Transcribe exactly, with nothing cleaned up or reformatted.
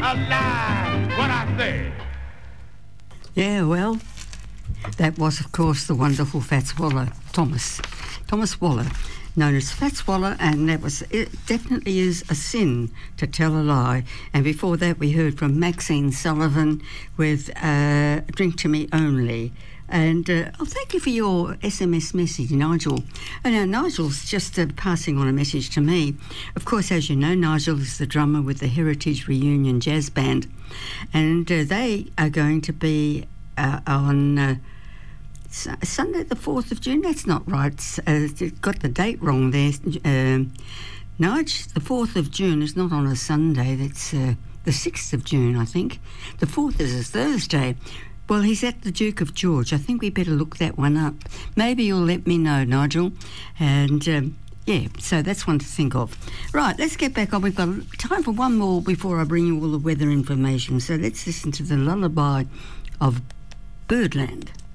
alive. What I say. Yeah, well, that was, of course, the wonderful Fats Waller, Thomas. Thomas Waller, known as Fats Waller, and that was, it definitely is a sin to tell a lie. And before that, we heard from Maxine Sullivan with uh, Drink to Me Only. And uh, oh, thank you for your S M S message, Nigel. And now Nigel's just uh, passing on a message to me. Of course, as you know, Nigel is the drummer with the Heritage Reunion Jazz Band, and uh, they are going to be uh, on uh, S- Sunday the fourth of June. That's not right. Uh, got the date wrong there. Um, Nige, the fourth of June is not on a Sunday. That's uh, the sixth of June, I think. The fourth is a Thursday. Well, he's at the Duke of George. I think we better look that one up. Maybe you'll let me know, Nigel. And, um, yeah, so that's one to think of. Right, let's get back on. We've got time for one more before I bring you all the weather information. So let's listen to the lullaby of Birdland.